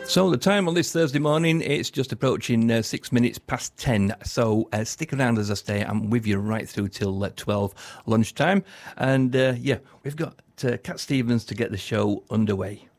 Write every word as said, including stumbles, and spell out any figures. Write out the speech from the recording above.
So the time on this Thursday morning, it's just approaching uh, six minutes past ten. So uh, stick around as I stay. I'm with you right through till uh, twelve lunchtime. And uh, yeah, we've got uh, Cat Stevens to get the show underway.